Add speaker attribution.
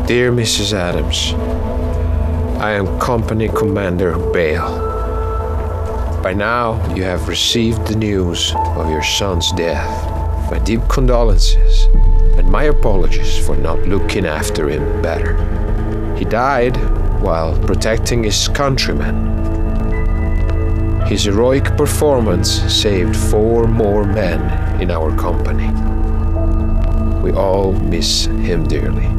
Speaker 1: Dear Mrs. Adams, I am Company Commander Bale. By now, you have received the news of your son's death. My deep condolences and my apologies for not looking after him better. He died while protecting his countrymen. His heroic performance saved 4 more men in our company. We all miss him dearly.